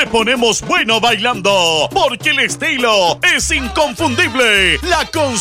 ponemos bueno bailando, porque el estilo es inconfundible. La